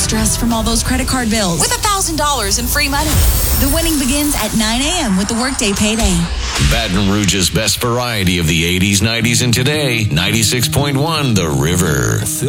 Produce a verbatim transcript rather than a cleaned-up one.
stress from all those credit card bills with one thousand dollars in free money. The winning begins at nine a.m. with the Workday Payday. Baton Rouge's best variety of the eighties, nineties, and today. ninety-six point one The River.